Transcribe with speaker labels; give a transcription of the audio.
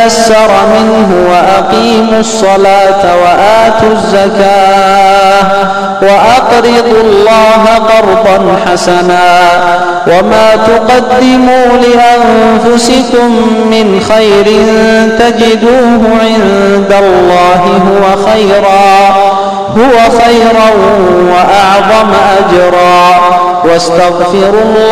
Speaker 1: تيسر منه وأقيموا الصلاة وآتوا الزكاة وأقرضوا الله قرضا حسنا وما تقدموا لأنفسكم من خير تجدوه عند الله هو خيرا وأعظم أجرا واستغفروا الله